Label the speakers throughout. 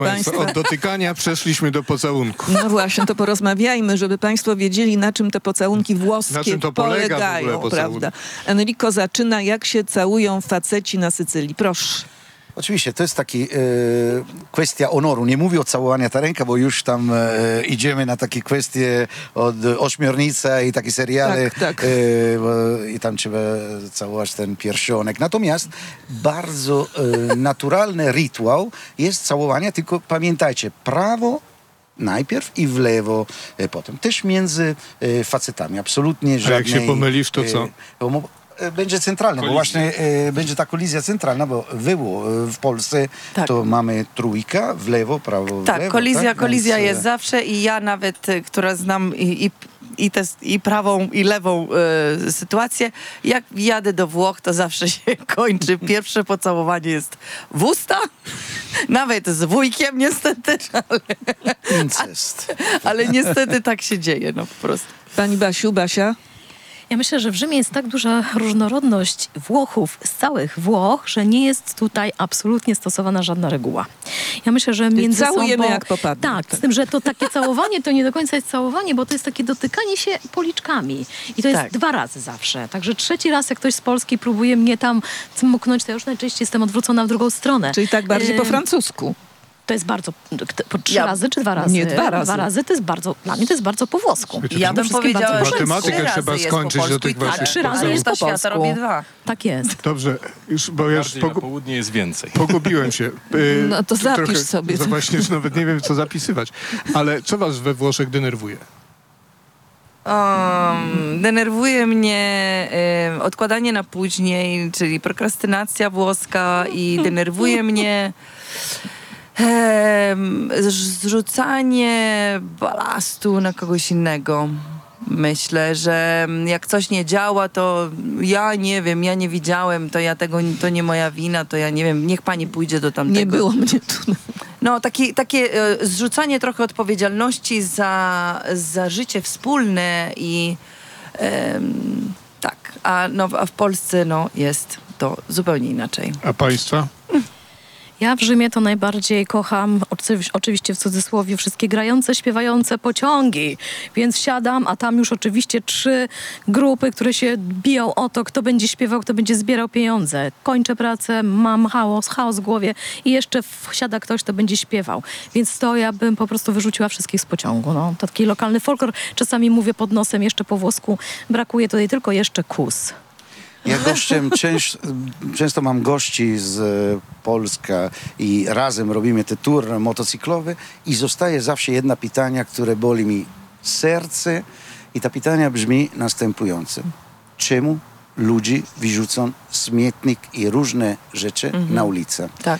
Speaker 1: Państwa, od dotykania przeszliśmy do pocałunku.
Speaker 2: No właśnie, to porozmawiajmy, żeby państwo wiedzieli, na czym te pocałunki włoskie
Speaker 1: Na czym to polega
Speaker 2: polegają,
Speaker 1: w ogóle pocałunek?
Speaker 2: prawda? Enrico zaczyna, jak się całują faceci na Sycylii. Proszę.
Speaker 3: Oczywiście, to jest taki kwestia honoru. Nie mówię o całowaniu ta ręka, bo już tam idziemy na takie kwestie od Ośmiornica i takie seriale.
Speaker 2: Tak.
Speaker 3: I tam trzeba całować ten pierścionek. Natomiast bardzo naturalny rytuał jest całowanie, tylko pamiętajcie, prawo najpierw i w lewo potem. Też między facetami. Absolutnie żadnej...
Speaker 1: A jak się pomylisz, to co?
Speaker 3: Będzie centralne, bo właśnie będzie ta kolizja centralna, bo w Polsce to mamy trójka, w lewo, prawo, w
Speaker 4: Tak,
Speaker 3: lewo.
Speaker 4: kolizja
Speaker 3: Więc,
Speaker 4: jest zawsze i ja nawet, która znam i prawą, i lewą sytuację, jak jadę do Włoch, to zawsze się kończy. Pierwsze pocałowanie jest w usta, nawet z wujkiem niestety,
Speaker 3: incest.
Speaker 4: ale niestety tak się dzieje, no po prostu.
Speaker 2: Pani Basiu, Basia?
Speaker 5: Ja myślę, że w Rzymie jest tak duża różnorodność Włochów z całych Włoch, że nie jest tutaj absolutnie stosowana żadna reguła. Ja myślę, że między
Speaker 2: całujemy
Speaker 5: sobą...
Speaker 2: jak popadnie.
Speaker 5: Tak, z tym, że to takie całowanie to nie do końca jest całowanie, bo to jest takie dotykanie się policzkami. I to jest 2 razy zawsze. Także 3. raz, jak ktoś z Polski próbuje mnie tam cmuknąć, to ja już najczęściej jestem odwrócona w drugą stronę.
Speaker 2: Czyli tak bardziej po francusku.
Speaker 5: To jest bardzo... Po 3 razy czy 2 razy?
Speaker 2: Nie, 2 razy.
Speaker 5: 2 razy to jest bardzo... Dla mnie to jest bardzo po włosku.
Speaker 4: Ja bym powiedziała, że
Speaker 1: matematykę
Speaker 4: 3
Speaker 1: trzeba
Speaker 4: razy
Speaker 1: skończyć do tych
Speaker 4: jest po polsku.
Speaker 1: waszych
Speaker 5: 3 razy jest po
Speaker 4: Reszta świata
Speaker 5: polsku.
Speaker 4: robi 2.
Speaker 5: Tak jest.
Speaker 1: Dobrze, już, bo ja już
Speaker 6: Bardziej na południe jest więcej.
Speaker 1: pogubiłem się.
Speaker 2: No to zapisz sobie.
Speaker 1: To właśnie już nawet nie wiem, co zapisywać. Ale co was we Włoszech denerwuje?
Speaker 4: Denerwuje mnie odkładanie na później, czyli prokrastynacja włoska i denerwuje mnie zrzucanie balastu na kogoś innego. Myślę, że jak coś nie działa, to ja nie wiem, ja nie widziałem, to nie moja wina, to ja nie wiem, niech pani pójdzie do tamtego.
Speaker 2: Nie było mnie tu.
Speaker 4: No, takie zrzucanie trochę odpowiedzialności za życie wspólne i tak, a w Polsce jest to zupełnie inaczej.
Speaker 1: A państwa?
Speaker 5: Ja w Rzymie to najbardziej kocham, oczywiście w cudzysłowie, wszystkie grające, śpiewające pociągi. Więc siadam, a tam już oczywiście 3 grupy, które się biją o to, kto będzie śpiewał, kto będzie zbierał pieniądze. Kończę pracę, mam chaos w głowie i jeszcze wsiada ktoś, kto będzie śpiewał. Więc to ja bym po prostu wyrzuciła wszystkich z pociągu. No. To taki lokalny folklor. Czasami mówię pod nosem jeszcze po włosku. Brakuje tutaj tylko jeszcze kus.
Speaker 3: Ja często mam gości z Polska i razem robimy te tour motocyklowy i zostaje zawsze jedno pytanie, które boli mi serce i to pytanie brzmi następujące. Czemu ludzie wyrzucą śmietnik i różne rzeczy na ulicę?
Speaker 4: Tak.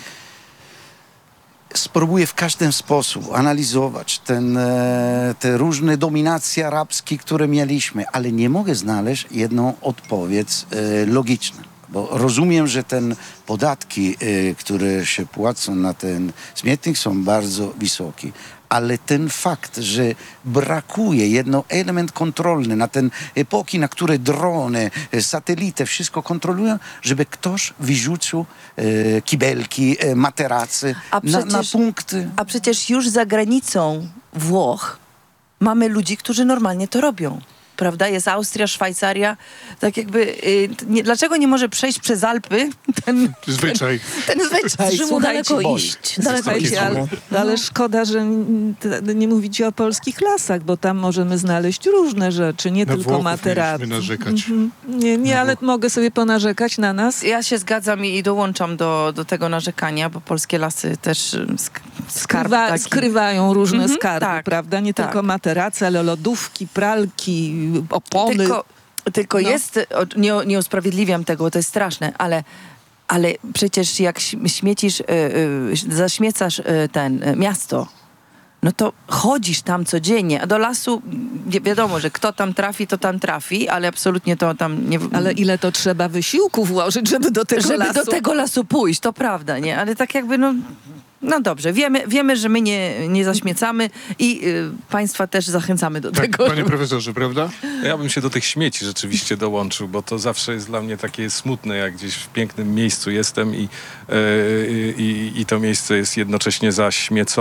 Speaker 3: Spróbuję w każdy sposób analizować te różne dominacje arabskie, które mieliśmy, ale nie mogę znaleźć jedną odpowiedź logiczną. Bo rozumiem, że te podatki, które się płacą na ten śmietnik, są bardzo wysokie. Ale ten fakt, że brakuje jeden element kontrolny na ten epoki, na które drony, satelity wszystko kontrolują, żeby ktoś wyrzucił kibelki, materacy na punkty.
Speaker 4: A przecież już za granicą Włoch mamy ludzi, którzy normalnie to robią. Prawda? Jest Austria, Szwajcaria. Tak jakby, dlaczego nie może przejść przez Alpy ten
Speaker 1: Zwyczaj.
Speaker 4: zwyczaj?
Speaker 5: Rzymu daleko iść.
Speaker 2: Ale szkoda, że nie mówicie o polskich lasach, bo tam możemy znaleźć różne rzeczy, nie
Speaker 1: Na
Speaker 2: tylko
Speaker 1: Włochów
Speaker 2: materaty.
Speaker 1: mieliśmy narzekać.
Speaker 2: Nie, ale mogę sobie ponarzekać na nas.
Speaker 4: Ja się zgadzam i dołączam do tego narzekania, bo polskie lasy też
Speaker 2: Skrywają różne skarby,
Speaker 4: tak,
Speaker 2: prawda? Nie
Speaker 4: tak.
Speaker 2: tylko materace, ale lodówki, pralki, opony.
Speaker 4: Tylko jest, nie usprawiedliwiam tego, bo to jest straszne, ale przecież jak zaśmiecasz miasto, no to chodzisz tam codziennie, a do lasu wiadomo, że kto tam trafi, to tam trafi, ale absolutnie to tam nie...
Speaker 2: Ale ile to trzeba wysiłku włożyć, żeby do tego lasu...
Speaker 4: do tego lasu pójść, to prawda, nie? Ale tak jakby, No dobrze, wiemy, że my nie zaśmiecamy i państwa też zachęcamy do
Speaker 1: Tak,
Speaker 4: tego.
Speaker 1: panie profesorze, prawda?
Speaker 6: Ja bym się do tych śmieci rzeczywiście dołączył, bo to zawsze jest dla mnie takie smutne, jak gdzieś w pięknym miejscu jestem i to miejsce jest jednocześnie zaśmiecone.